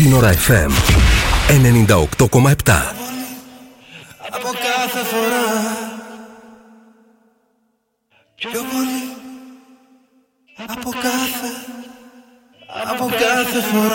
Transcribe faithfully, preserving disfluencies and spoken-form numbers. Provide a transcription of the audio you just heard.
Σύνορα εφ εμ ενενήντα οκτώ κόμμα επτά. Από κάθε φορά πιο πολύ. Από κάθε, από κάθε φορά.